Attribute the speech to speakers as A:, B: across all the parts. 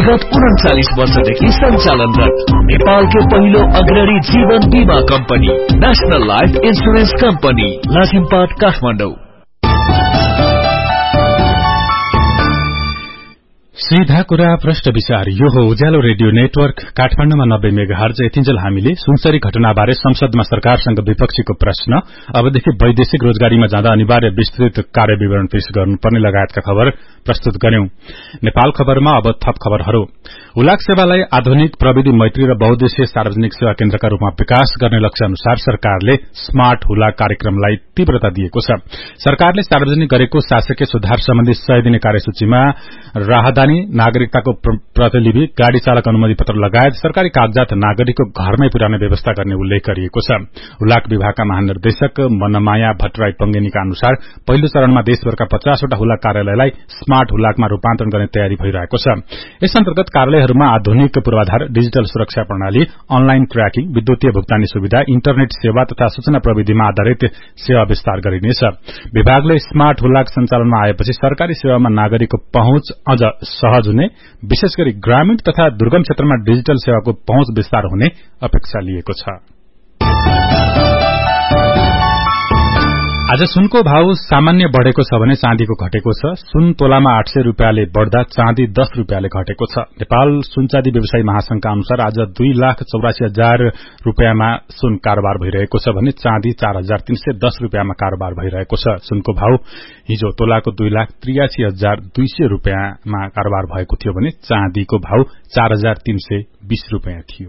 A: विगत 39 वर्षदेखि सञ्चालनरत नेपालको पहिलो अग्रणी जीवन बीमा company national life insurance company Lazimpat Kathmandu.
B: सीधा कुरा प्रश्न विचार यो हो उज्यालो रेडियो नेटवर्क काठमाडौँमा 90 मेगाहर्ज। यतिन्जेल हामीले सुनसरी घटनाबारे संसदमा सरकारसँग विपक्षीको प्रश्न, अबदेखि वैदेशिक रोजगारीमा जाँदा अनिवार्य विस्तृत कार्यविवरण पेश गर्नुपर्ने लगायतका खबर प्रस्तुत गर्यौं। नेपाल खबरमा अब थप खबरहरू। हुलाक सेवालाई आधुनिक प्रविधि मैत्री र बहुद्देश्यीय सार्वजनिक सेवा केन्द्रका रूपमा विकास गर्ने लक्ष्य अनुसार सरकारले स्मार्ट हुलाक कार्यक्रमलाई तीव्रता दिएको छ। सरकारले सार्वजनिक गरेको शासकीय सुधार सम्बन्धी 100 दिने कार्यसूचीमा राहदानी, नागरिकताको प्रतिलिपि, गाड़ी चालक अनुमति पत्र लगायत सरकारी कागजात नागरिकको घरमै पुर्याउने व्यवस्था गर्ने उल्लेख गरिएको छ। हुलाक विभागका महानिर्देशक मनमाया भट्टराई पंगेनीका अनुसार पहिलो चरणमा देशभरका 50 वटा हुलाक कार्यालयलाई स्मार्ट हुलाकमा रूपान्तरण गर्ने तयारी भइरहेको छ। यस अन्तर्गत कार्यालयहरूमा आधुनिक पूर्वाधार, डिजिटल सुरक्षा प्रणाली, अनलाइन ट्र्याकिङ, विद्युतीय भुक्तानी सुविधा, इन्टरनेट सेवा तथा सूचना प्रविधिमा आधारित सेवा विस्तार गरिनेछ। विभागले स्मार्ट हुलाक सञ्चालनमा आएपछि सरकारी सेवामा नागरिकको पहुँच अझ सहज हुने, विशेष गरी ग्रामीण तथा दुर्गम क्षेत्रमा डिजिटल सेवाको पहुँच विस्तार हुने अपेक्षा लिएको छ। आज सुनको भाव सामान्य बढ़ेको छ भने चाँदीको घटेको छ। सुन तोलामा 800 रुपियाँले बढ़दा चाँदी 10 रुपियाँले घटेको छ। नेपाल सुनचाँदी व्यवसायी महासंघका अनुसार आज 2,84,000 रुपियाँमा सुन कारोबार भइरहेको छ भने चाँदी 4,310 रुपियाँमा कारोबार भइरहेको छ। सुनको भाव हिजो तोलाको 2,83,200 रुपियाँमा कारोबार भएको थियो भने चाँदीको भाव 4,320 रुपियाँ थियो।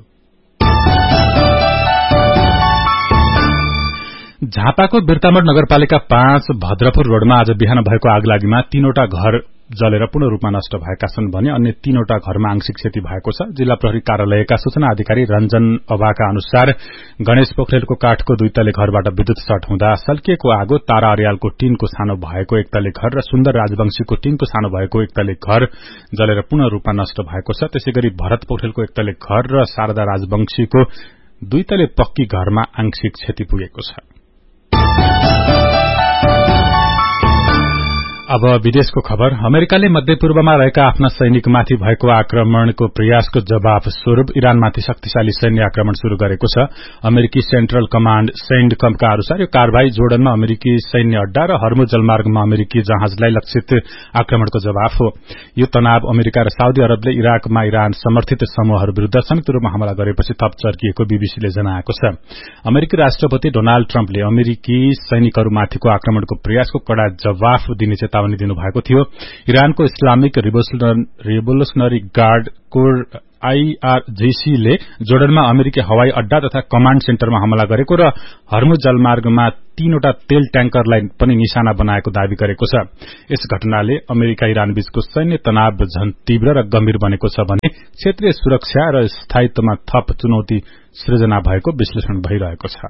B: झापाको बिर्तामोड नगरपालिका 5 भद्रपुर रोडमा आज बिहान भएको आगलागीमा 3 वटा घर जलेर पूर्ण रूपमा नष्ट भएका छन् भने अन्य 3 वटा घरमा आंशिक क्षति भएको छ। जिल्ला प्रहरी कार्यालयका सूचना अधिकारी रञ्जन अबाका अनुसार गणेश पोखरेलको काठको 2 तले घरबाट विद्युत सर्ट हुँदा सल्किएको आगो तारा अर्यालको टीनको सानो भएको 1 तले घर र सुन्दर राजवंशीको टीनको सानो भएको 1 तले घर जलेर पूर्ण रूपमा नष्ट भएको छ। त्यसैगरी भरत पोखरेलको 1 तले घर र शारदा राजवंशीको 2 तले पक्की घरमा आंशिक क्षति पुगेको छ। अब विदेशको खबर। अमेरिकाले मध्यपूर्वमा रहेका आफ्ना सैनिकमाथि भएको आक्रमणको प्रयासको जवाफ स्वरूप इरानमाथि शक्तिशाली सैन्य आक्रमण शुरू गरेको छ। अमेरिकी सेन्ट्रल कमाण्ड सेन्डकमका अनुसार यो कारवाही जोर्डनमा अमेरिकी सैन्य अड्डा र हर्मुज जलमार्गमा अमेरिकी जहाजलाई लक्षित आक्रमणको जवाफ हो। यो तनाव अमेरिका र साउदी अरबले इराकमा इरान समर्थित समूहहरू विरूद्ध संयुक्त रूपमा हमला गरेपछि थप चर्किएको बीबीसीले जनाएको छ। अमेरिकी राष्ट्रपति डोनाल्ड ट्रम्पले अमेरिकी सैनिकहरूमाथिको आक्रमणको प्रयासको कड़ा जवाफ दिने चेतावनी दिनुभएको थियो। इरानको इस्लामिक रिभोल्युशनरी गार्ड कोर IRGC ले जोर्डनमा अमेरिकी हवाई अड्डा तथा कमाण्ड सेन्टरमा हमला गरेको र हर्मुज जलमार्गमा 3 वटा तेल ट्याङ्करलाई पनि निशाना बनाएको दावी गरेको छ। यस घटनाले अमेरिका इरान बीचको सैन्य तनाव झन तीव्र र गम्भीर बनेको छ भने क्षेत्रीय सुरक्षा र स्थायित्वमा थप चुनौती सृजना भएको विश्लेषण भइरहेको छ।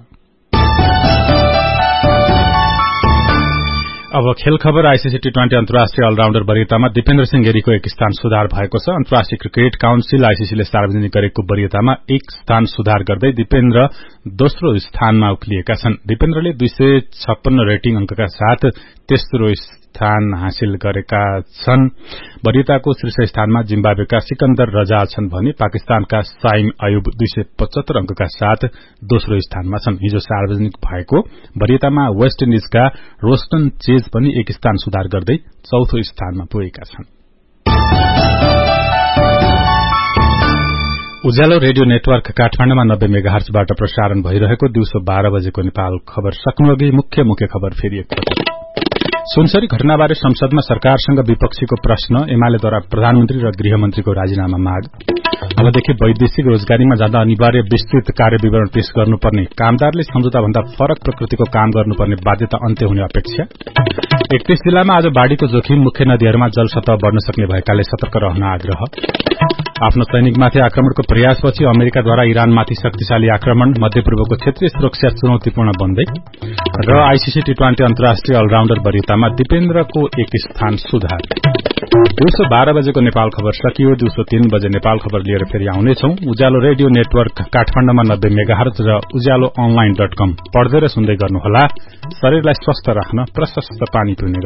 B: अब खेल खबर। आईसीसी टी20 अन्तर्राष्ट्रिय अलराउण्डर वरियतामा दीपेन्द्र सिंह गिरीको 1 स्थान सुधार भएको छ। अन्तर्राष्ट्रिय क्रिकेट काउन्सिल आईसीसीले सार्वजनिक गरेको वरियतामा 1 स्थान सुधार गर्दै दीपेन्द्र दोस्रो स्थानमा उक्लिएका छन्। दीपेन्द्रले 256 रेटिङ अंकका साथ तेस्रो स्थान हासिल गरेका छन्। वरियताको शीर्ष स्थानमा जिम्बाब्वेका सिकन्दर रजा छन् भने पाकिस्तानका साइम अयुब 275 अंकका साथ दोस्रो स्थानमा छन्। हिजो सार्वजनिक भएको वरियतामा वेस्ट इन्डिजका रोस्टन चेज पनि 1 स्थान सुधार गर्दै चौथो स्थानमा पुगेका छन्। उज्यालो रेडियो नेटवर्क काठमाडौँमा 90 मेगाहर्जबाट प्रसारण भइरहेको दिउँसो 12 बजेको नेपाल खबर सक्नुअघि मुख्य खबर फेरि एकपटक। सुनसरी घटनाबारे संसदमा सरकारसँग विपक्षीको प्रश्न, एमालेद्वारा प्रधानमन्त्री र गृहमन्त्रीको राजीनामा माग। अबदेखि वैदेशिक रोजगारीमा जाँदा अनिवार्य विस्तृत कार्यविवरण पेश गर्नुपर्ने, कामदारले सम्झौताभन्दा फरक प्रकृतिको काम गर्नुपर्ने बाध्यता अन्त्य हुने अपेक्षा। 31 जिल्लामा आज बाढ़ीको जोखिम, मुख्य नदीहरूमा जलसतह बढ्न सक्ने भएकाले सतर्क रहन आग्रह। आफ्नो सैनिकमाथि आक्रमणको प्रयासपछि अमेरिकाद्वारा इरानमाथि शक्तिशाली आक्रमण, मध्यपूर्वको क्षेत्रीय सुरक्षा चुनौतीपूर्ण बन्दै। र आईसीसी टी20 अन्तर्राष्ट्रिय अलराउण्डर वरियतामा दीपेन्द्रको 1 स्थान सुधार। दिउँसो 12 बजेको नेपाल खबर सकियो। दिउँसो 3 बजे नेपाल खबर लिएर फेरि आउनेछौं। उज्यालो रेडियो नेटवर्क काठमाडौँमा 90 मेगाहर्ज र ujalloonline.com पढ्दै र सुन्दै गर्नुहोला। शरीरलाई स्वस्थ राख्न प्रशस्त पानी पिउने